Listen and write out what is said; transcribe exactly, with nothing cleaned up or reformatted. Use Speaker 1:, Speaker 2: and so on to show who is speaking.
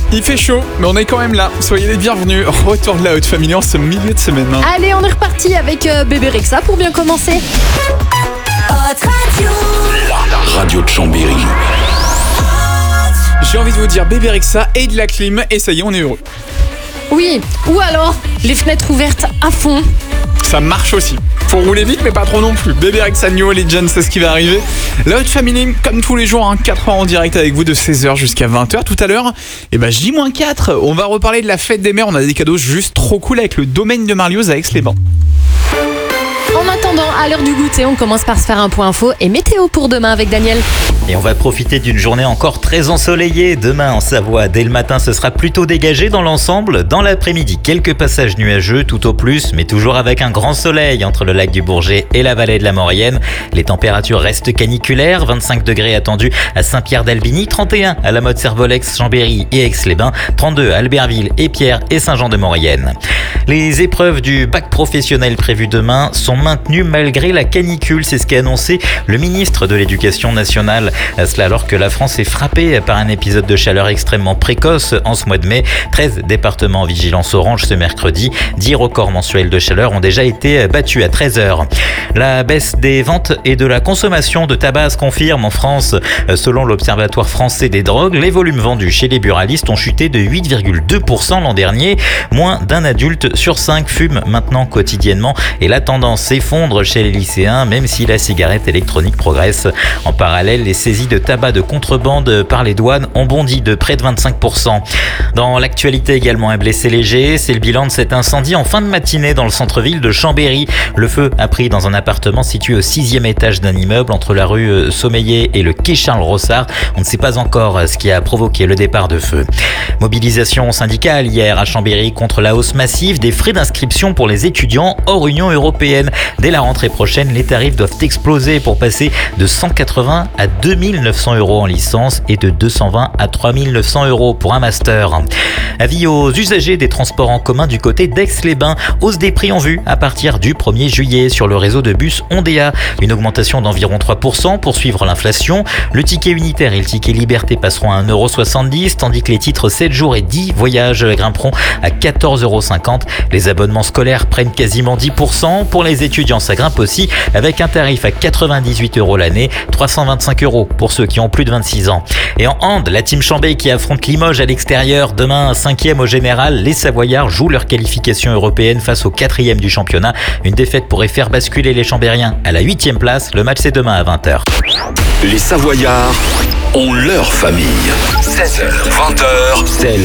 Speaker 1: Il fait chaud, mais on est quand même là. Soyez les bienvenus. Retour de la Haute Famille en ce milieu de semaine.
Speaker 2: Allez, on est reparti avec euh, Bébé Rexha pour bien commencer.
Speaker 3: Haute Radio.
Speaker 4: La radio de Chambéry.
Speaker 1: J'ai envie de vous dire Bébé Rexha et de la clim, et ça y est, on est heureux.
Speaker 2: Oui, ou alors les fenêtres ouvertes à fond.
Speaker 1: Ça marche aussi. Faut rouler vite, mais pas trop non plus. Bébé Rexha, New Legend, c'est ce qui va arriver. La Haute Family, comme tous les jours, hein, quatre heures en direct avec vous de seize heures jusqu'à vingt heures. Tout à l'heure, et ben J moins quatre, on va reparler de la fête des mères. On a des cadeaux juste trop cool avec le domaine de Marlioz à Aix-les-Bains.
Speaker 2: En attendant, à l'heure du goûter, on commence par se faire un point info et météo pour demain avec Daniel.
Speaker 5: Et on va profiter d'une journée encore très ensoleillée. Demain en Savoie, dès le matin, ce sera plutôt dégagé dans l'ensemble. Dans l'après-midi, quelques passages nuageux tout au plus, mais toujours avec un grand soleil entre le lac du Bourget et la vallée de la Maurienne. Les températures restent caniculaires, vingt-cinq degrés attendus à Saint-Pierre-d'Albigny, trente et un à la Motte-Servolex, Chambéry et Aix-les-Bains, trente-deux à Albertville et Pierre et Saint-Jean-de-Maurienne. Les épreuves du bac professionnel prévues demain sont maintenues malgré la canicule, c'est ce qu'a annoncé le ministre de l'Éducation nationale. Cela alors que la France est frappée par un épisode de chaleur extrêmement précoce en ce mois de mai. treize départements en vigilance orange ce mercredi. dix records mensuels de chaleur ont déjà été battus à treize heures. La baisse des ventes et de la consommation de tabac se confirme en France. Selon l'Observatoire français des drogues, les volumes vendus chez les buralistes ont chuté de huit virgule deux pour cent l'an dernier. Moins d'un adulte sur cinq fume maintenant quotidiennement et la tendance s'effondre chez les lycéens, même si la cigarette électronique progresse. En parallèle, les saisies de tabac de contrebande par les douanes ont bondi de près de vingt-cinq pour cent. Dans l'actualité également, un blessé léger, c'est le bilan de cet incendie en fin de matinée dans le centre-ville de Chambéry. Le feu a pris dans un appartement situé au sixième étage d'un immeuble entre la rue Sommeillet et le quai Charles-Rossard. On ne sait pas encore ce qui a provoqué le départ de feu. Mobilisation syndicale hier à Chambéry contre la hausse massive des frais d'inscription pour les étudiants hors Union européenne. Dès la rentrée prochaine, les tarifs doivent exploser pour passer de cent quatre-vingts à deux mille neuf cents euros en licence et de deux cent vingt à trois mille neuf cents euros pour un master. Avis aux usagers des transports en commun du côté d'Aix-les-Bains. Hausse des prix en vue à partir du premier juillet sur le réseau de bus Ondéa. Une augmentation d'environ trois pour cent pour suivre l'inflation. Le ticket unitaire et le ticket liberté passeront à un euro soixante-dix, tandis que les titres sept jours et dix voyages grimperont à quatorze euros cinquante. Les abonnements scolaires prennent quasiment dix pour cent. Pour les étudiants, ça grimpe aussi avec un tarif à quatre-vingt-dix-huit euros l'année, trois cent vingt-cinq euros pour ceux qui ont plus de vingt-six ans. Et en hand, la team Chambé qui affronte Limoges à l'extérieur. Demain, cinquième au général, les Savoyards jouent leur qualification européenne face au quatrième du championnat. Une défaite pourrait faire basculer les Chambériens à la huitième place. Le match c'est demain à vingt heures.
Speaker 4: Les Savoyards ont leur famille. seize heures, vingt heures.
Speaker 5: seize